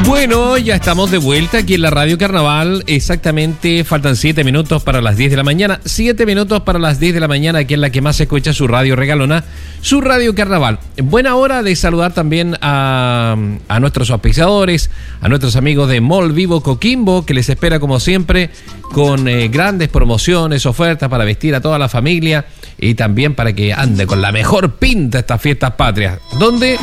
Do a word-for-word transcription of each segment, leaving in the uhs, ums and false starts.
Bueno, ya estamos de vuelta aquí en la Radio Carnaval. Exactamente, faltan siete minutos para las diez de la mañana. siete minutos para las diez de la mañana, aquí en la que más se escucha su radio regalona, su Radio Carnaval. Buena hora de saludar también a, a nuestros auspiciadores, a nuestros amigos de Mall Vivo Coquimbo, que les espera como siempre con eh, grandes promociones, ofertas para vestir a toda la familia y también para que ande con la mejor pinta estas fiestas patrias. ¿Dónde?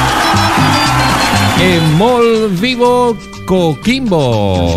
En Mall Vivo Coquimbo.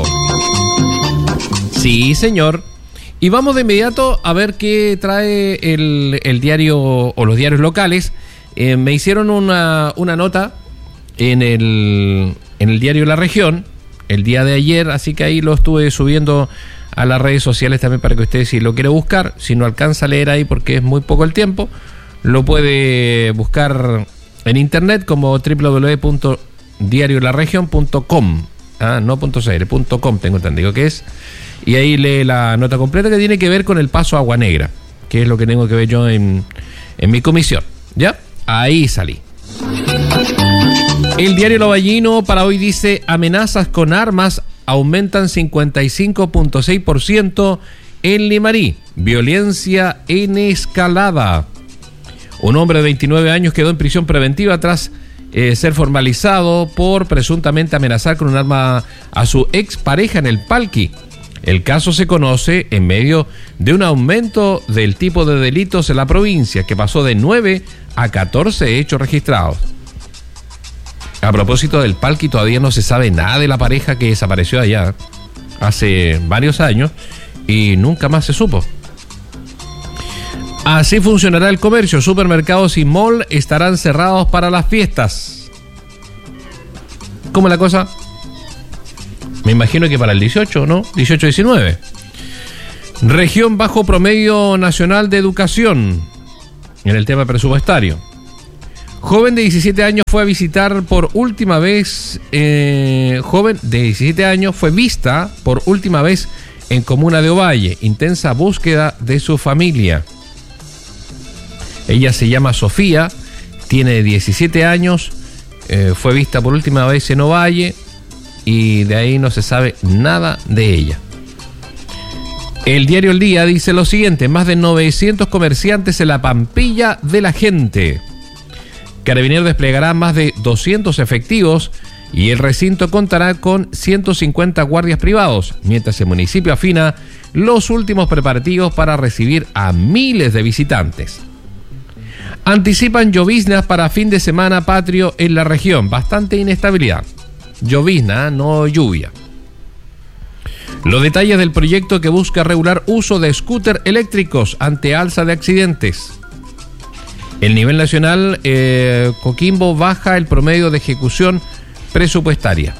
Sí, señor. Y vamos de inmediato a ver qué trae el, el diario o los diarios locales. Eh, me hicieron una, una nota en el, en el diario La Región el día de ayer, así que ahí lo estuve subiendo a las redes sociales también para que usted, si lo quiere buscar, si no alcanza a leer ahí porque es muy poco el tiempo, lo puede buscar en internet como doble u doble u doble u punto diario la región punto com, ah, no .cr, punto .com tengo entendido que es, y ahí lee la nota completa que tiene que ver con el paso Agua Negra, que es lo que tengo que ver yo en, en mi comisión, ¿ya? Ahí salí. El diario Loballino para hoy dice: amenazas con armas aumentan cincuenta y cinco punto seis por ciento en Limarí, violencia en escalada. Un hombre de veintinueve años quedó en prisión preventiva tras Eh, ser formalizado por presuntamente amenazar con un arma a su expareja en el Palqui. El caso se conoce en medio de un aumento del tipo de delitos en la provincia, que pasó de nueve a catorce hechos registrados. A propósito del Palqui, todavía no se sabe nada de la pareja que desapareció allá hace varios años y nunca más se supo. Así funcionará el comercio. Supermercados y mall estarán cerrados para las fiestas. ¿Cómo es la cosa? Me imagino que para el dieciocho, ¿no? dieciocho diecinueve. Región bajo promedio nacional de educación. En el tema presupuestario. Joven de diecisiete años fue a visitar por última vez... Eh, joven de diecisiete años fue vista por última vez en comuna de Ovalle. Intensa búsqueda de su familia. Ella se llama Sofía, tiene diecisiete años, eh, fue vista por última vez en Ovalle y de ahí no se sabe nada de ella. El diario El Día dice lo siguiente: más de novecientos comerciantes en la Pampilla de la Gente. Carabineros desplegará más de doscientos efectivos y el recinto contará con ciento cincuenta guardias privados, mientras el municipio afina los últimos preparativos para recibir a miles de visitantes. Anticipan lloviznas para fin de semana patrio en la región. Bastante inestabilidad. Llovizna, no lluvia. Los detalles del proyecto que busca regular uso de scooter eléctricos ante alza de accidentes. El nivel nacional, eh, Coquimbo baja el promedio de ejecución presupuestaria.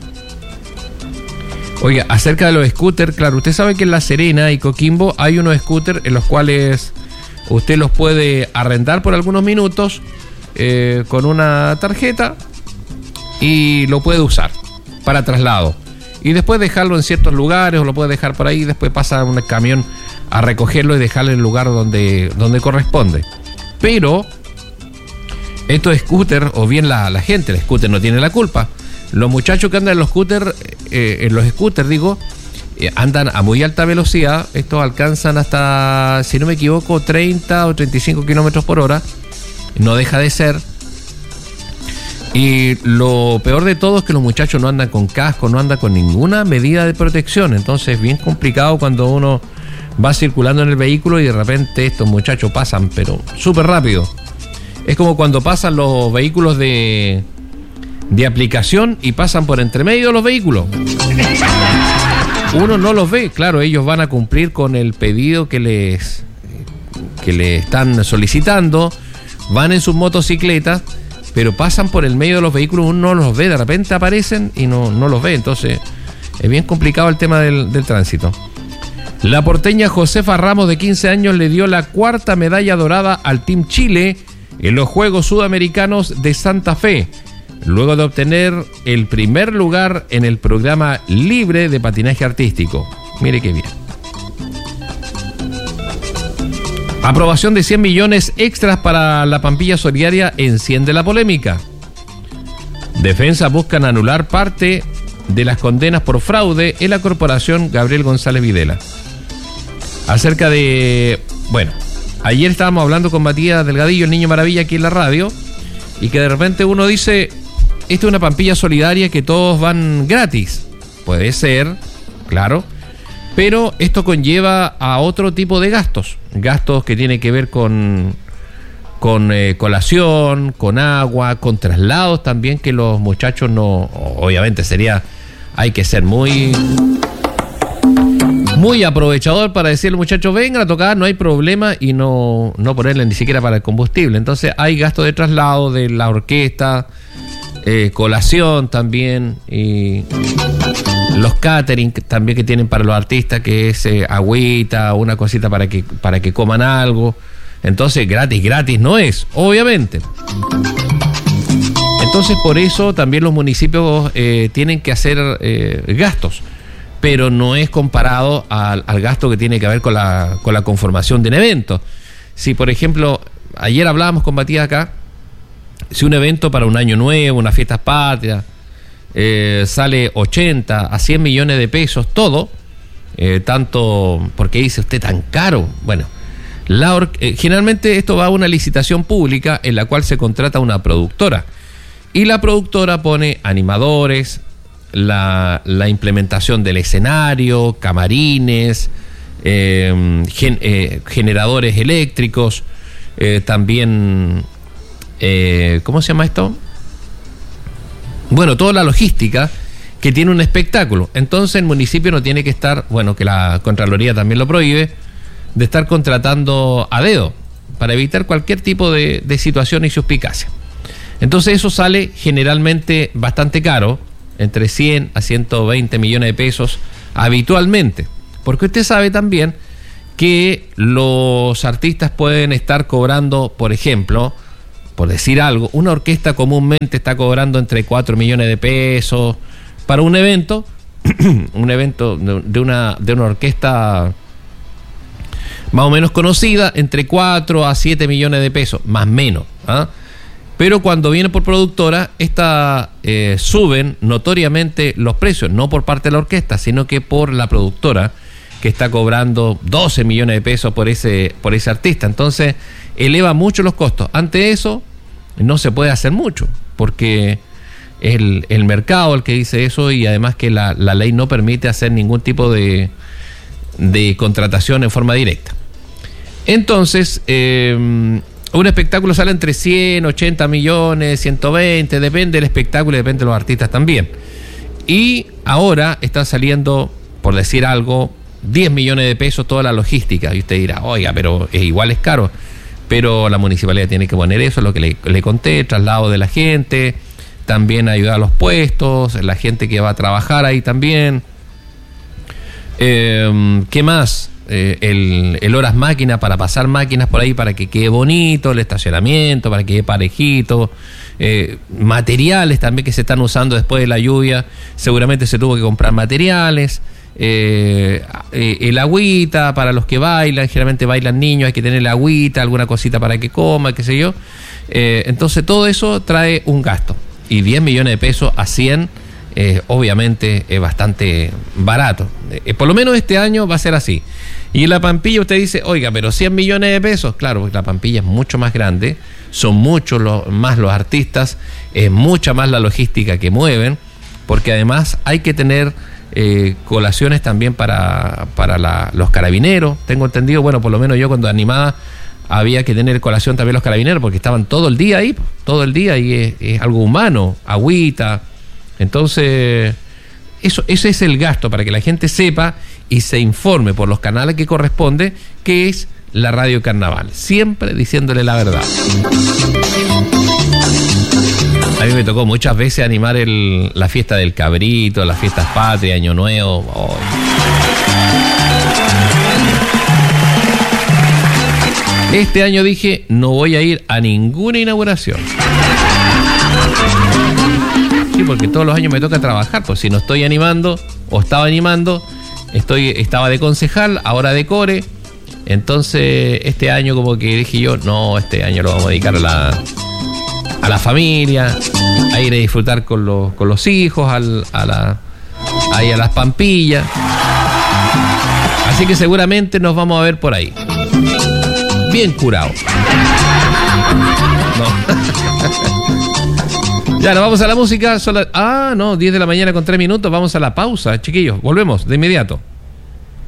Oiga, acerca de los scooters, claro, usted sabe que en La Serena y Coquimbo hay unos scooters en los cuales usted los puede arrendar por algunos minutos eh, con una tarjeta y lo puede usar para traslado. Y después dejarlo en ciertos lugares o lo puede dejar por ahí y después pasa un camión a recogerlo y dejarlo en el lugar donde, donde corresponde. Pero estos scooters, o bien la, la gente, el scooter no tiene la culpa. Los muchachos que andan en los scooters, eh, en los scooters digo, andan a muy alta velocidad. Estos alcanzan hasta, si no me equivoco, treinta o treinta y cinco kilómetros por hora. No deja de ser. Y lo peor de todo es que los muchachos no andan con casco, no andan con ninguna medida de protección. Entonces es bien complicado cuando uno va circulando en el vehículo y de repente estos muchachos pasan, pero súper rápido. Es como cuando pasan los vehículos de, de aplicación y pasan por entre medio de los vehículos. Uno no los ve, claro, ellos van a cumplir con el pedido que les, que les están solicitando, van en sus motocicletas, pero pasan por el medio de los vehículos, uno no los ve, de repente aparecen y no, no los ve, entonces es bien complicado el tema del, del tránsito. La porteña Josefa Ramos, de quince años, le dio la cuarta medalla dorada al Team Chile en los Juegos Sudamericanos de Santa Fe, luego de obtener el primer lugar en el programa libre de patinaje artístico. Mire qué bien. Aprobación de cien millones extras para la Pampilla Solidaria enciende la polémica. Defensas buscan anular parte de las condenas por fraude en la corporación Gabriel González Videla. Acerca de... Bueno, ayer estábamos hablando con Matías Delgadillo, el Niño Maravilla, aquí en la radio, y que de repente uno dice, esto es una pampilla solidaria que todos van gratis. Puede ser, claro, pero esto conlleva a otro tipo de gastos. Gastos que tienen que ver con... con eh, colación, con agua, con traslados también, que los muchachos no, obviamente sería, hay que ser muy muy aprovechador para decirle al muchacho, vengan a tocar, no hay problema, y no, no ponerle ni siquiera para el combustible. Entonces hay gastos de traslado de la orquesta, eh, colación también, y los catering también que tienen para los artistas, que es eh, agüita, una cosita para que, para que coman algo. Entonces, gratis, gratis no es, obviamente. Entonces, por eso también los municipios eh, tienen que hacer eh, gastos, pero no es comparado al, al gasto que tiene que ver con la, con la conformación de un evento. Si, por ejemplo, ayer hablábamos con Matías acá, si un evento para un año nuevo, unas fiestas patrias, eh, sale ochenta a cien millones de pesos, todo, eh, tanto, ¿por qué dice usted tan caro? Bueno, La or- eh, generalmente esto va a una licitación pública en la cual se contrata una productora, y la productora pone animadores, la, la implementación del escenario, camarines, eh, gen- eh, generadores eléctricos, eh, también, eh, ¿cómo se llama esto? Bueno, toda la logística que tiene un espectáculo. Entonces el municipio no tiene que estar, bueno, que la Contraloría también lo prohíbe, de estar contratando a dedo para evitar cualquier tipo de, de situación y suspicacia. Entonces eso sale generalmente bastante caro, entre cien a ciento veinte millones de pesos habitualmente, porque usted sabe también que los artistas pueden estar cobrando, por ejemplo, por decir algo, una orquesta comúnmente está cobrando entre cuatro millones de pesos para un evento, un evento de una, de una orquesta más o menos conocida, entre cuatro a siete millones de pesos, más o menos, ¿ah? Pero cuando viene por productora, esta eh, suben notoriamente los precios, no por parte de la orquesta, sino que por la productora, que está cobrando doce millones de pesos por ese, por ese artista. Entonces, eleva mucho los costos. Ante eso, no se puede hacer mucho, porque es el, el mercado el que dice eso, y además que la, la ley no permite hacer ningún tipo de, de contratación en forma directa. Entonces, eh, un espectáculo sale entre cien, ochenta millones, ciento veinte, depende del espectáculo y depende de los artistas también. Y ahora está saliendo, por decir algo, diez millones de pesos toda la logística. Y usted dirá, oiga, pero es igual es caro. Pero la municipalidad tiene que poner eso, lo que le, le conté, traslado de la gente, también ayudar a los puestos, la gente que va a trabajar ahí también. Eh, ¿Qué más? Eh, el, el horas máquina para pasar máquinas por ahí para que quede bonito, el estacionamiento, para que quede parejito, eh, materiales también que se están usando después de la lluvia, seguramente se tuvo que comprar materiales, eh, eh, el agüita para los que bailan, generalmente bailan niños, hay que tener la agüita, alguna cosita para que coma, qué sé yo, eh, entonces todo eso trae un gasto, y diez millones de pesos a cien, eh, obviamente es bastante barato, eh, por lo menos este año va a ser así. Y en la Pampilla usted dice, oiga, pero cien millones de pesos, claro, porque la Pampilla es mucho más grande, son muchos los, más los artistas, es mucha más la logística que mueven, porque además hay que tener eh, colaciones también para, para la, los carabineros, tengo entendido, bueno, por lo menos yo cuando animaba había que tener colación también los carabineros, porque estaban todo el día ahí, todo el día, y es, es algo humano, agüita, entonces... Eso, ese es el gasto, para que la gente sepa y se informe por los canales que corresponde, que es la Radio Carnaval, siempre diciéndole la verdad. A mí me tocó muchas veces animar el, la fiesta del cabrito, las fiestas patrias, Año Nuevo. Oh. Este año dije, no voy a ir a ninguna inauguración. Porque todos los años me toca trabajar, pues si no estoy animando o estaba animando, estoy estaba de concejal, ahora de core, entonces este año como que dije yo, no, este año lo vamos a dedicar a la, a la familia, a ir a disfrutar con los, con los hijos, al, a, la, ahí a las Pampillas. Así que seguramente nos vamos a ver por ahí. Bien curado. No. Ya, nos vamos a la música. Son las... Ah, no, diez de la mañana con tres minutos. Vamos a la pausa, chiquillos. Volvemos de inmediato.